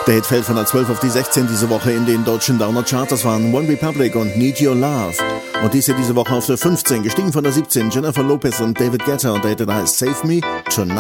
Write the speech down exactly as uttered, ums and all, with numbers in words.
Der Hit fällt von der zwölf auf die sechzehn diese Woche in den deutschen Downer Chart. Das waren One Republic und Need Your Love. Und dies hier diese Woche auf der fünfzehn, gestiegen von der siebzehn, Jennifer Lopez und David Guetta. Und der Hit heißt Save Me Tonight.